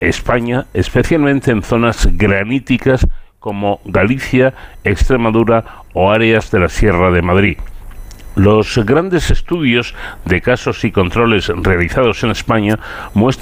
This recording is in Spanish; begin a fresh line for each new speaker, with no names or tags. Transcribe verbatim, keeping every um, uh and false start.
España, especialmente en zonas graníticas como Galicia, Extremadura o áreas de la Sierra de Madrid. Los grandes estudios de casos y controles realizados en España muestran